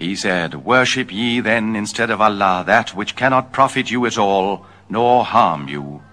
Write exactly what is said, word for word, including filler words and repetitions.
He said, Worship ye then instead of Allah that which cannot profit you at all, nor harm you.